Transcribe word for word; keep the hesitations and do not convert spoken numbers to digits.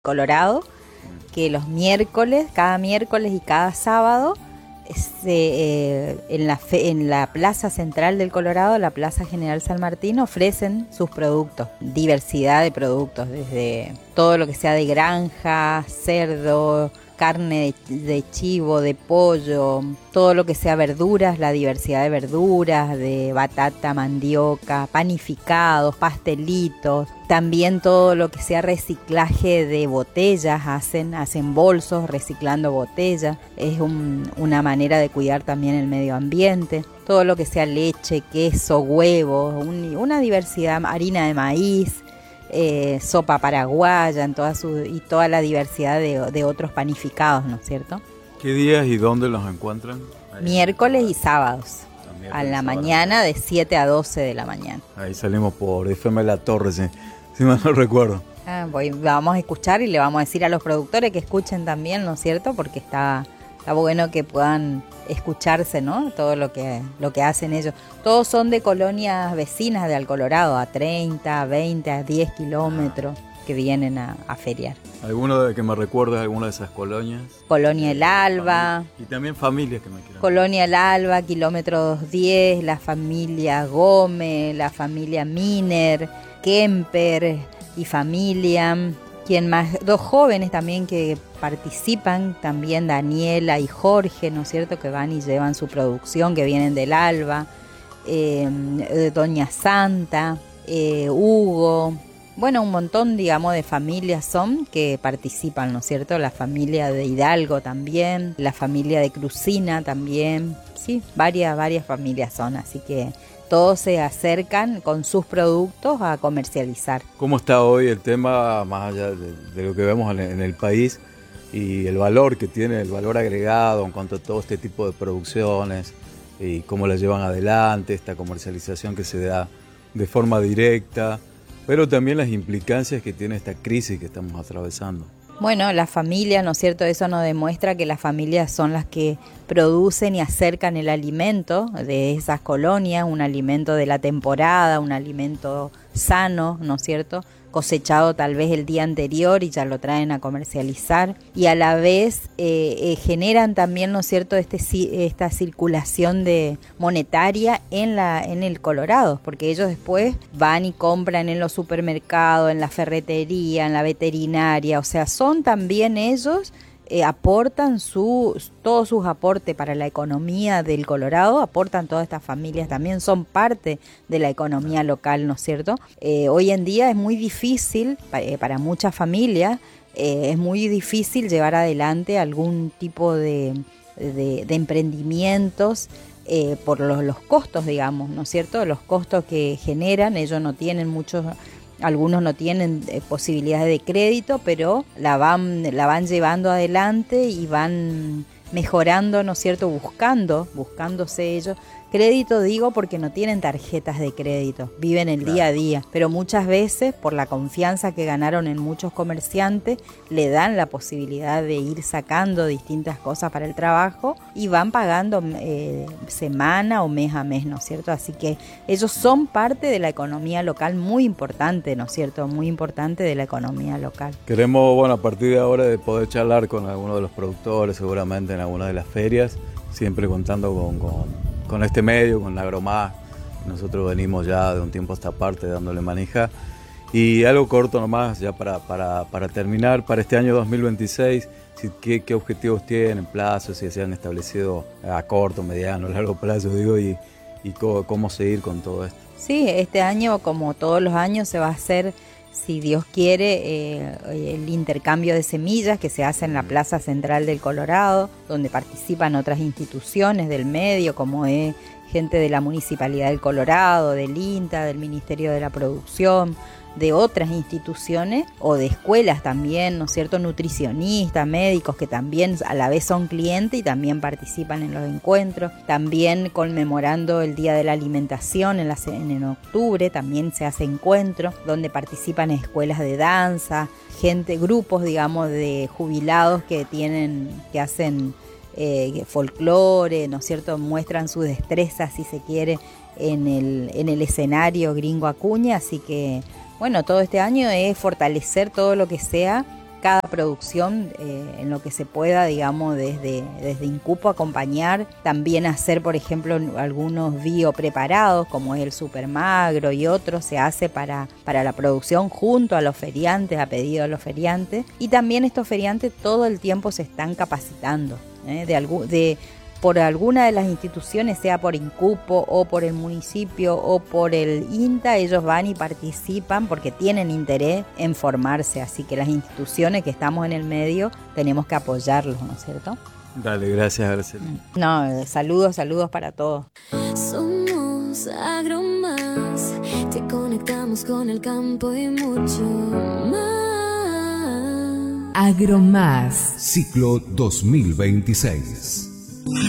Colorado, que los miércoles, cada miércoles y cada sábado, se, eh, en, la fe, en la plaza central del Colorado, la Plaza General San Martín, ofrecen sus productos, diversidad de productos, desde todo lo que sea de granja, cerdo, carne de, de chivo, de pollo, todo lo que sea verduras, la diversidad de verduras, de batata, mandioca, panificados, pastelitos, también todo lo que sea reciclaje de botellas, hacen, hacen bolsos reciclando botellas, es un, una manera de cuidar también el medio ambiente, todo lo que sea leche, queso, huevos, un, una diversidad, harina de maíz, Eh, sopa paraguaya en toda su, y toda la diversidad de, de otros panificados, ¿no es cierto? ¿Qué días y dónde los encuentran? Ahí. Miércoles y sábados, miércoles a la sábado. Mañana de siete a doce de la mañana. Ahí salimos por F M La Torre, si, si mal no recuerdo. Ah, voy, vamos a escuchar y le vamos a decir a los productores que escuchen también, ¿no es cierto? Porque está, está bueno que puedan escucharse, ¿no? Todo lo que, lo que hacen ellos. Todos son de colonias vecinas de Al Colorado, a treinta, veinte, a diez kilómetros que vienen a, a feriar. ¿Alguno de que me recuerdes alguna de esas colonias? Colonia El Alba. Y también familias que me quieran. Colonia El Alba, kilómetro diez, la familia Gómez, la familia Miner, Kemper y familia. ¿Quién más? Dos jóvenes también que participan, también Daniela y Jorge, ¿no es cierto? Que van y llevan su producción, que vienen del Alba. Eh, Doña Santa, eh, Hugo, bueno, un montón, digamos, de familias son que participan, ¿no es cierto? La familia de Hidalgo también, la familia de Crucina también, sí, varias, varias familias son, así que todos se acercan con sus productos a comercializar. ¿Cómo está hoy el tema, más allá de, de lo que vemos en el, en el país, y el valor que tiene, el valor agregado en cuanto a todo este tipo de producciones y cómo la llevan adelante, esta comercialización que se da de forma directa, pero también las implicancias que tiene esta crisis que estamos atravesando? Bueno, la familia, ¿no es cierto? Eso nos demuestra que las familias son las que producen y acercan el alimento de esas colonias, un alimento de la temporada, un alimento sano, ¿no es cierto?, cosechado tal vez el día anterior y ya lo traen a comercializar, y a la vez eh, eh, generan también, ¿no es cierto?, este, esta circulación de monetaria en, la, en el Colorado, porque ellos después van y compran en los supermercados, en la ferretería, en la veterinaria, o sea, son también ellos... Eh, aportan su, todos sus aportes para la economía del Colorado, aportan todas estas familias, también son parte de la economía local, ¿no es cierto? Eh, hoy en día es muy difícil, eh, para muchas familias, eh, es muy difícil llevar adelante algún tipo de, de, de emprendimientos eh, por los, los costos, digamos, ¿no es cierto? Los costos que generan, ellos no tienen muchos... Algunos no tienen eh, posibilidades de crédito, pero la van, la van llevando adelante y van mejorando, ¿no es cierto?, buscando, buscándose ellos. Crédito digo porque no tienen tarjetas de crédito, viven el claro. día a día, pero muchas veces por la confianza que ganaron en muchos comerciantes, le dan la posibilidad de ir sacando distintas cosas para el trabajo y van pagando eh, semana o mes a mes, ¿no es cierto? Así que ellos son parte de la economía local muy importante, ¿no es cierto? Muy importante de la economía local. Queremos, bueno, a partir de ahora de poder charlar con algunos de los productores, seguramente en alguna de las ferias, siempre contando con... con con este medio, con Agromás. Nosotros venimos ya de un tiempo a esta parte dándole manija. Y algo corto nomás, ya para, para, para terminar, para este año dos mil veintiséis, si, ¿qué, qué objetivos tienen, plazos, si se han establecido a corto, mediano, largo plazo, digo, y, y cómo, cómo seguir con todo esto? Sí, este año, como todos los años, se va a hacer, si Dios quiere, eh, el intercambio de semillas que se hace en la Plaza Central del Colorado, donde participan otras instituciones del medio, como es gente de la Municipalidad del Colorado, del INTA, del Ministerio de la Producción, de otras instituciones o de escuelas también, ¿no es cierto?, nutricionistas, médicos que también a la vez son clientes y también participan en los encuentros, también conmemorando el Día de la Alimentación en, la, en octubre, también se hace encuentros donde participan escuelas de danza, gente, grupos, digamos, de jubilados que tienen, que hacen eh, folclore, ¿no es cierto?, muestran su destreza, si se quiere, en el, en el escenario Gringo Acuña, así que bueno, todo este año es fortalecer todo lo que sea cada producción eh, en lo que se pueda, digamos, desde, desde Incupo acompañar, también hacer, por ejemplo, algunos biopreparados como es el Supermagro y otros, se hace para, para la producción junto a los feriantes, a pedido de los feriantes, y también estos feriantes todo el tiempo se están capacitando, ¿eh? de, algún, de por alguna de las instituciones, sea por Incupo o por el municipio o por el INTA, ellos van y participan porque tienen interés en formarse, así que las instituciones que estamos en el medio tenemos que apoyarlos, ¿no es cierto? Dale, gracias, Araceli. No, saludos, saludos para todos. Somos Agromás, te conectamos con el campo y mucho más. Agromás. Ciclo dos mil veintiséis.